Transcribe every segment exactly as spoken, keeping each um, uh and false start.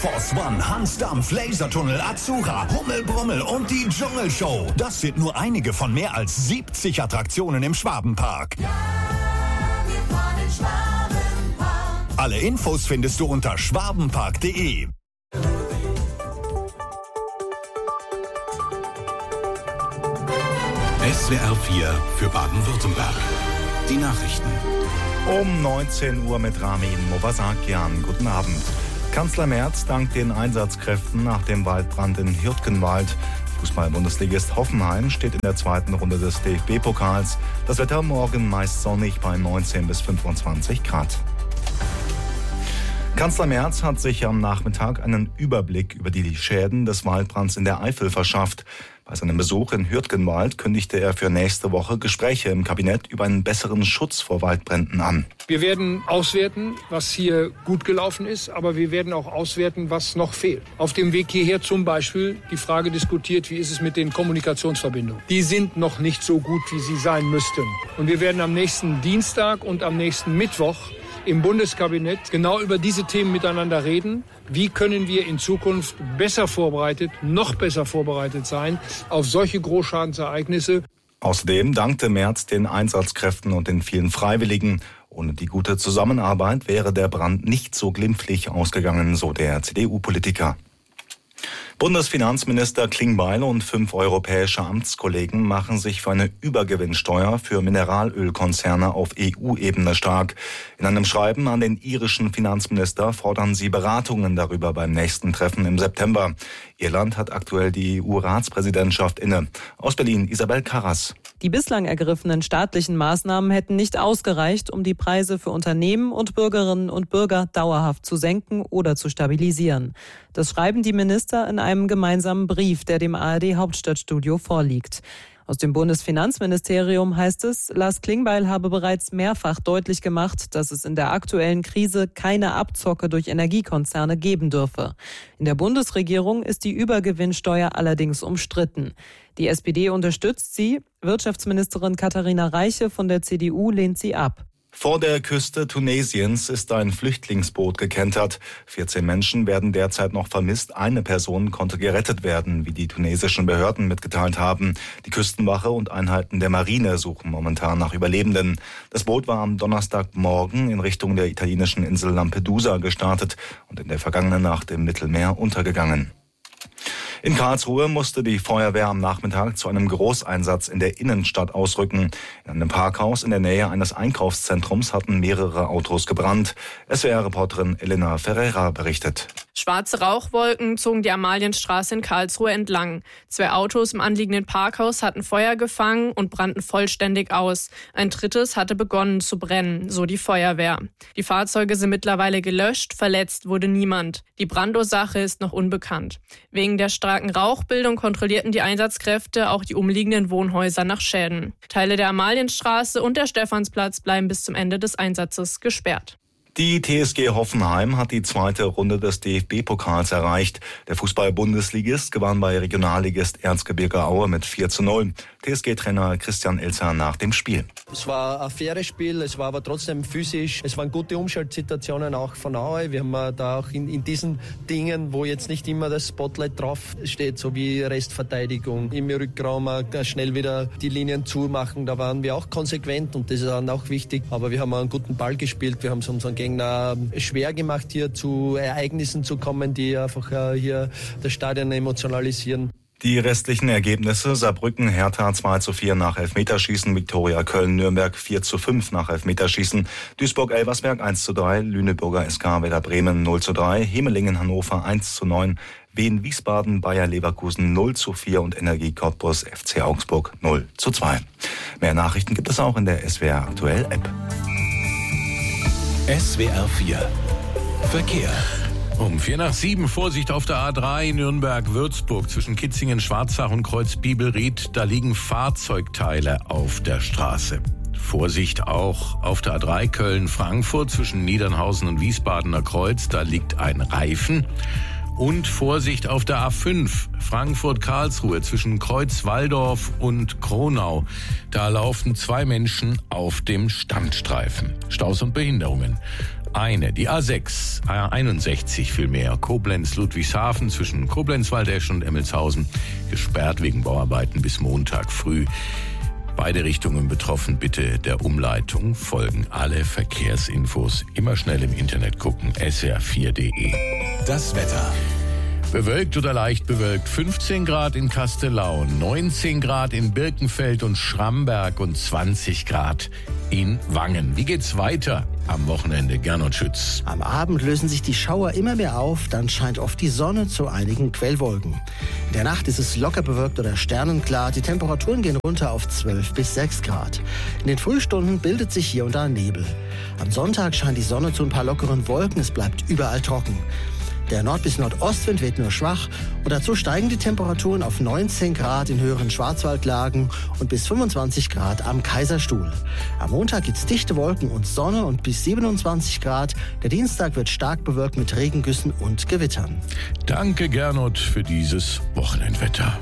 Force One, Hansdampf, Lasertunnel, Azura, Hummelbrummel und die Dschungelshow. Das sind nur einige von mehr als siebzig Attraktionen im Schwabenpark. Ja, wir fahren in Schwabenpark. Alle Infos findest du unter schwabenpark punkt de. S W R vier für Baden-Württemberg. Die Nachrichten. Um neunzehn Uhr mit Ramin Mobasakian. Guten Abend. Kanzler Merz dankt den Einsatzkräften nach dem Waldbrand in Hürtgenwald. Fußball-Bundesligist Hoffenheim steht in der zweiten Runde des D F B-Pokals. Das Wetter morgen meist sonnig bei neunzehn bis fünfundzwanzig Grad. Kanzler Merz hat sich am Nachmittag einen Überblick über die Schäden des Waldbrands in der Eifel verschafft. Bei seinem Besuch in Hürtgenwald kündigte er für nächste Woche Gespräche im Kabinett über einen besseren Schutz vor Waldbränden an. Wir werden auswerten, was hier gut gelaufen ist, aber wir werden auch auswerten, was noch fehlt. Auf dem Weg hierher zum Beispiel die Frage diskutiert, wie ist es mit den Kommunikationsverbindungen. Die sind noch nicht so gut, wie sie sein müssten. Und wir werden am nächsten Dienstag und am nächsten Mittwoch im Bundeskabinett genau über diese Themen miteinander reden. Wie können wir in Zukunft besser vorbereitet, noch besser vorbereitet sein auf solche Großschadensereignisse? Außerdem dankte Merz den Einsatzkräften und den vielen Freiwilligen. Ohne die gute Zusammenarbeit wäre der Brand nicht so glimpflich ausgegangen, so der C D U-Politiker. Bundesfinanzminister Klingbeil und fünf europäische Amtskollegen machen sich für eine Übergewinnsteuer für Mineralölkonzerne auf E U-Ebene stark. In einem Schreiben an den irischen Finanzminister fordern sie Beratungen darüber beim nächsten Treffen im September. Irland hat aktuell die E U-Ratspräsidentschaft inne. Aus Berlin Isabel Karras. Die bislang ergriffenen staatlichen Maßnahmen hätten nicht ausgereicht, um die Preise für Unternehmen und Bürgerinnen und Bürger dauerhaft zu senken oder zu stabilisieren. Das schreiben die Minister in einem gemeinsamen Brief, der dem A R D-Hauptstadtstudio vorliegt. Aus dem Bundesfinanzministerium heißt es, Lars Klingbeil habe bereits mehrfach deutlich gemacht, dass es in der aktuellen Krise keine Abzocke durch Energiekonzerne geben dürfe. In der Bundesregierung ist die Übergewinnsteuer allerdings umstritten. Die S P D unterstützt sie, Wirtschaftsministerin Katharina Reiche von der C D U lehnt sie ab. Vor der Küste Tunesiens ist ein Flüchtlingsboot gekentert. vierzehn Menschen werden derzeit noch vermisst. Eine Person konnte gerettet werden, wie die tunesischen Behörden mitgeteilt haben. Die Küstenwache und Einheiten der Marine suchen momentan nach Überlebenden. Das Boot war am Donnerstagmorgen in Richtung der italienischen Insel Lampedusa gestartet und in der vergangenen Nacht im Mittelmeer untergegangen. In Karlsruhe musste die Feuerwehr am Nachmittag zu einem Großeinsatz in der Innenstadt ausrücken. In einem Parkhaus in der Nähe eines Einkaufszentrums hatten mehrere Autos gebrannt. S W R-Reporterin Elena Ferreira berichtet. Schwarze Rauchwolken zogen die Amalienstraße in Karlsruhe entlang. Zwei Autos im anliegenden Parkhaus hatten Feuer gefangen und brannten vollständig aus. Ein drittes hatte begonnen zu brennen, so die Feuerwehr. Die Fahrzeuge sind mittlerweile gelöscht, verletzt wurde niemand. Die Brandursache ist noch unbekannt. Wegen der starken Rauchbildung kontrollierten die Einsatzkräfte auch die umliegenden Wohnhäuser nach Schäden. Teile der Amalienstraße und der Stephansplatz bleiben bis zum Ende des Einsatzes gesperrt. Die T S G Hoffenheim hat die zweite Runde des D F B-Pokals erreicht. Der Fußball-Bundesligist gewann bei Regionalligist Erzgebirge Aue mit vier zu null. T S G-Trainer Christian Ilzer nach dem Spiel. Es war ein faires Spiel, es war aber trotzdem physisch. Es waren gute Umschaltsituationen auch von Aue. Wir haben da auch in, in diesen Dingen, wo jetzt nicht immer das Spotlight drauf steht, so wie Restverteidigung, im Rückraum schnell wieder die Linien zumachen. Da waren wir auch konsequent und das ist dann auch wichtig. Aber wir haben einen guten Ball gespielt, wir haben es unseren Gegner schwer gemacht, hier zu Ereignissen zu kommen, die einfach hier das Stadion emotionalisieren. Die restlichen Ergebnisse: Saarbrücken, Hertha zwei zu vier nach Elfmeterschießen, Viktoria Köln, Nürnberg vier zu fünf nach Elfmeterschießen, Duisburg-Elversberg eins zu drei, Lüneburger S K Werder Bremen null zu drei, Hemelingen Hannover eins zu neun, Wien Wiesbaden Bayer Leverkusen null zu vier und Energie Cottbus F C Augsburg null zu zwei. Mehr Nachrichten gibt es auch in der S W R Aktuell App. S W R vier Verkehr. Um vier nach sieben, Vorsicht auf der A drei Nürnberg-Würzburg zwischen Kitzingen, Schwarzach und Kreuz-Bibelried. Da liegen Fahrzeugteile auf der Straße. Vorsicht auch auf der A drei Köln-Frankfurt zwischen Niedernhausen und Wiesbadener Kreuz. Da liegt ein Reifen. Und Vorsicht auf der A fünf Frankfurt-Karlsruhe zwischen Kreuz-Walldorf und Kronau. Da laufen zwei Menschen auf dem Standstreifen. Staus und Behinderungen. eine. Die A sechs, A einundsechzig vielmehr, Koblenz-Ludwigshafen zwischen Koblenz-Waldesch und Emmelshausen, gesperrt wegen Bauarbeiten bis Montag früh. Beide Richtungen betroffen, bitte der Umleitung folgen. Alle Verkehrsinfos immer schnell im Internet gucken, S R vier punkt de. Das Wetter. Bewölkt oder leicht bewölkt, fünfzehn Grad in Kastellaun, neunzehn Grad in Birkenfeld und Schramberg und zwanzig Grad in Wangen. Wie geht's weiter am Wochenende, Gernot Schütz? Am Abend lösen sich die Schauer immer mehr auf, dann scheint oft die Sonne zu einigen Quellwolken. In der Nacht ist es locker bewölkt oder sternenklar, die Temperaturen gehen runter auf zwölf bis sechs Grad. In den Frühstunden bildet sich hier und da Nebel. Am Sonntag scheint die Sonne zu ein paar lockeren Wolken, es bleibt überall trocken. Der Nord- bis Nordostwind weht nur schwach und dazu steigen die Temperaturen auf neunzehn Grad in höheren Schwarzwaldlagen und bis fünfundzwanzig Grad am Kaiserstuhl. Am Montag gibt's dichte Wolken und Sonne und bis siebenundzwanzig Grad. Der Dienstag wird stark bewölkt mit Regengüssen und Gewittern. Danke, Gernot, für dieses Wochenendwetter.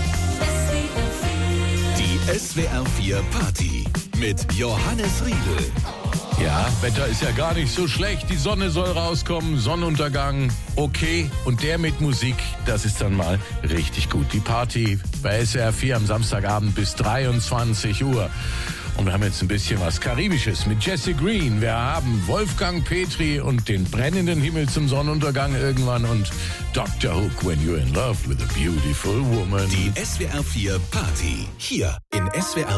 Die S W R vier Party mit Johannes Riedel. Ja, Wetter ist ja gar nicht so schlecht. Die Sonne soll rauskommen, Sonnenuntergang, okay. Und der mit Musik, das ist dann mal richtig gut. Die Party bei S W R vier am Samstagabend bis dreiundzwanzig Uhr. Und wir haben jetzt ein bisschen was Karibisches mit Jesse Green. Wir haben Wolfgang Petri und den brennenden Himmel zum Sonnenuntergang irgendwann und Doktor Hook, When You're in Love with a Beautiful Woman. Die S W R vier Party hier in S W R